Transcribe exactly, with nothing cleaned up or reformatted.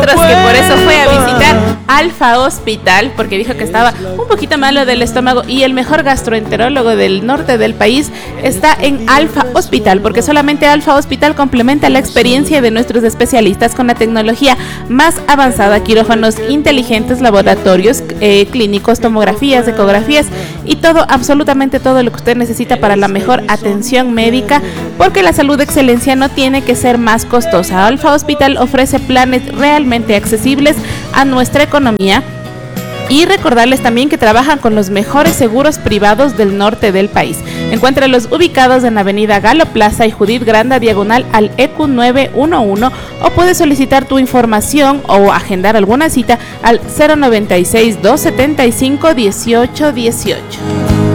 que por eso fue a visitar Alfa Hospital, porque dijo que estaba un poquito malo del estómago y el mejor gastroenterólogo del norte del país está en Alfa Hospital, porque solamente Alfa Hospital complementa la experiencia de nuestros especialistas con la tecnología más avanzada, quirófanos inteligentes, laboratorios eh, clínicos, tomografías, ecografías y todo, absolutamente todo lo que usted necesita para la mejor atención médica, porque la salud de excelencia no tiene que ser más costosa. Alfa Hospital ofrece planes realmente accesibles a nuestra economía. Y recordarles también que trabajan con los mejores seguros privados del norte del país. Encuéntralos ubicados en Avenida Galo Plaza y Judith Granda, diagonal al E Q nueve uno uno, o puedes solicitar tu información o agendar alguna cita al cero noventa y seis, dos setenta y cinco, dieciocho dieciocho.